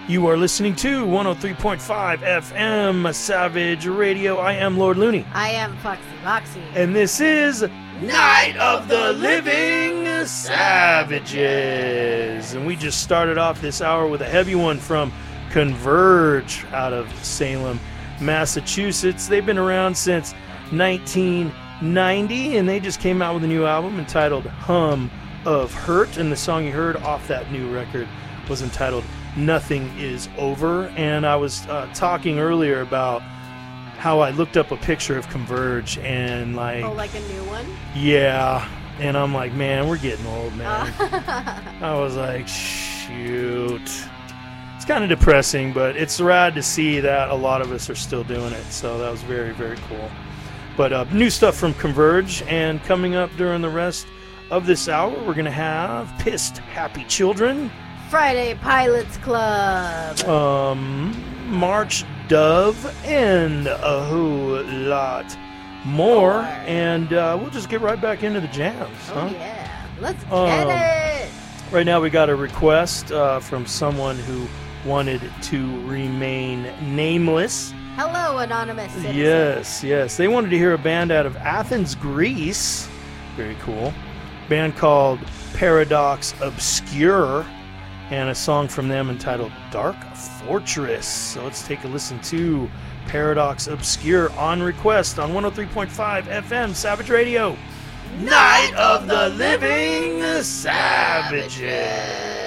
You are listening to 103.5 FM Savage Radio. I am Lord Looney. I am Foxy Moxie. And this is Night of the Living Savages. And we just started off this hour with a heavy one from Converge out of Salem, Massachusetts. They've been around since 1990, and they just came out with a new album entitled Hum of Hurt. And the song you heard off that new record was entitled Nothing Is Over. And I was talking earlier about how I looked up a picture of Converge and like... Oh, like a new one? Yeah. And I'm like, man, we're getting old, man. I was like, shoot. It's kind of depressing, but it's rad to see that a lot of us are still doing it. So that was very, very cool. But new stuff from Converge, and coming up during the rest of this hour, we're going to have Pissed Happy Children, Friday Pilots Club, March Dove, and a whole lot more. And we'll just get right back into the jams. Oh, yeah. Let's get it. Right now we got a request from someone who wanted to remain nameless. Hello, anonymous citizen. Yes. They wanted to hear a band out of Athens, Greece. Very cool. Band called Paradox Obscure, and a song from them entitled Dark Fortress. So let's take a listen to Paradox Obscure on request on 103.5 FM Savage Radio. Night of the Living Savages.